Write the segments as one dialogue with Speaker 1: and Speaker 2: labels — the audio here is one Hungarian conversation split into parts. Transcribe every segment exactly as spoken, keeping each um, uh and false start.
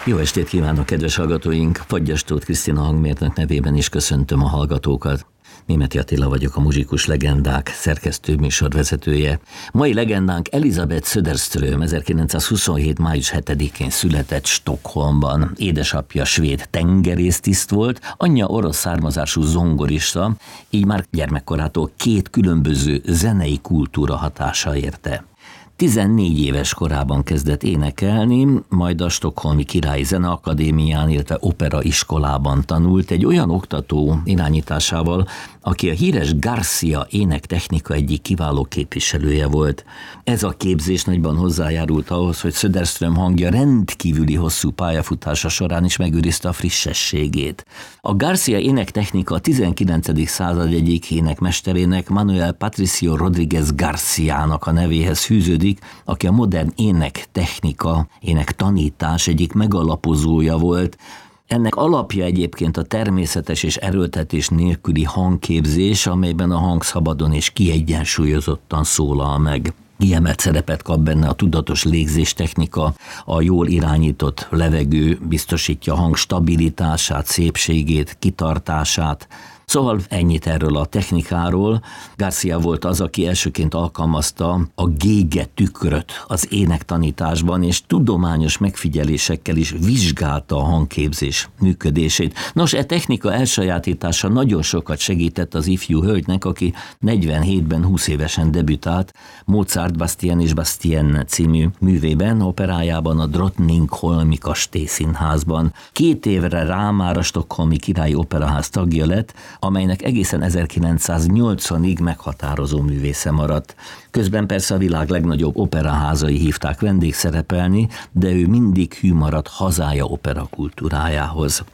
Speaker 1: Jó estét kívánok, kedves hallgatóink! Fagyas Tóth Krisztina hangmérnök nevében is köszöntöm a hallgatókat. Németi Attila vagyok, a Muzsikus Legendák szerkesztő műsorvezetője. Mai legendánk Elisabeth Söderström ezerkilencszázhuszonhét. május hetedikén született Stockholmban. Édesapja svéd tengerésztiszt volt, anyja orosz származású zongorista, így már gyermekkorától két különböző zenei kultúra hatása érte. tizennégy éves korában kezdett énekelni, majd a Stockholmi Királyi Zeneakadémián, illetve operaiskolában tanult egy olyan oktató irányításával, aki a híres Garcia énektechnika egyik kiváló képviselője volt. Ez a képzés nagyban hozzájárult ahhoz, hogy Söderström hangja rendkívüli hosszú pályafutása során is megőrizte a frissességét. A Garcia énektechnika a tizenkilencedik század egyik énekmesterének, Manuel Patricio Rodríguez Garciának a nevéhez fűződik, aki a modern énektechnika, énektanítás egyik megalapozója volt. Ennek alapja egyébként a természetes és erőltetés nélküli hangképzés, amelyben a hang szabadon és kiegyensúlyozottan szólal meg. Kiemelt szerepet kap benne a tudatos légzéstechnika, a jól irányított levegő biztosítja a hang stabilitását, szépségét, kitartását. Szóval ennyit erről a technikáról. Garcia volt az, aki elsőként alkalmazta a gége tükröt az énektanításban, és tudományos megfigyelésekkel is vizsgálta a hangképzés működését. Nos, e technika elsajátítása nagyon sokat segített az ifjú hölgynek, aki negyvenhétben húsz évesen debütált Mozart Bastien és Bastien című művében, operájában, a Drottningholmi Kastélyszínházban. Két évre rá már a Stockholmi Királyi Operaház tagja lett, amelynek egészen ezerkilencszáznyolcvanig meghatározó művésze maradt. Közben persze a világ legnagyobb operaházai hívták vendégszerepelni, de ő mindig hű maradt hazája operakultúrájához.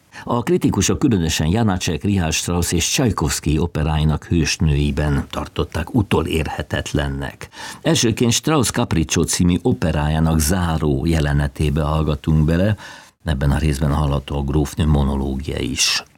Speaker 1: A kritikusok különösen Janácsek, Richard Strauss és Csajkovszky operáinak hősnőiben tartották utolérhetetlennek. Elsőként Strauss Capriccio című operájának záró jelenetébe hallgatunk bele, ebben a részben hallható a grófnő monológia is.